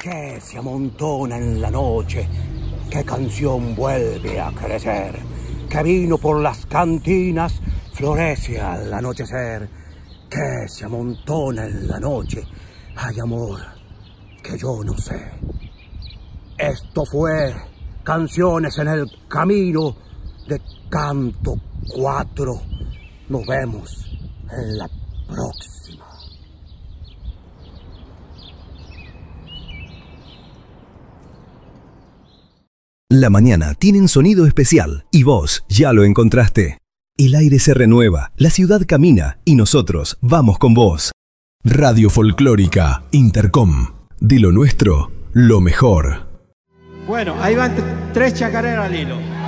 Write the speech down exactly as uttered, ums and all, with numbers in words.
que se amontona en la noche, qué canción vuelve a crecer, que vino por las cantinas florece al anochecer, que se amontona en la noche, hay amor que yo no sé. Esto fue Canciones en el Camino de Canto cuatro. Nos vemos en la próxima. La mañana tiene un sonido especial y vos ya lo encontraste. El aire se renueva, la ciudad camina y nosotros vamos con vos. Radio Folclórica Intercom. De lo nuestro, lo mejor. Bueno, ahí van tres chacareras al hilo.